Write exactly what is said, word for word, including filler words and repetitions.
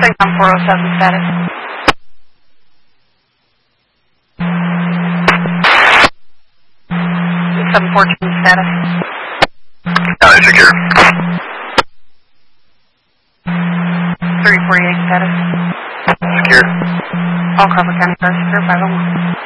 CENTCOM four oh seven status. seven fourteen status. County secure. three forty-eight status. Secure. All Crawford County cars secure, five oh one.